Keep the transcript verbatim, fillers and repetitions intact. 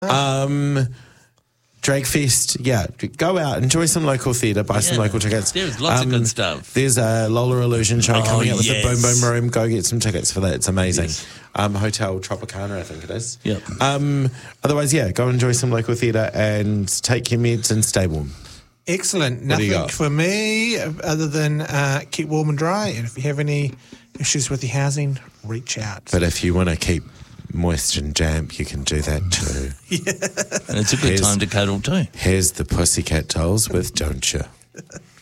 Um, Drakefest, yeah. Go out, enjoy some local theatre, buy some Yeah. local tickets. There's lots of good stuff. There's a Lola Illusion show Oh, coming up with yes. the Boom Boom Room. Go get some tickets for that. It's amazing. Yes. Um, Hotel Tropicana, I think it is. Yep. Um, otherwise, yeah, go enjoy some local theatre and take your meds and stay warm. Excellent. What do you Nothing got? for me other than uh, keep warm and dry. And if you have any issues with your housing, reach out. But if you want to keep moist and damp, you can do that too. And it's a good Here's- time to cuddle too. Here's the Pussycat Dolls with Don't You.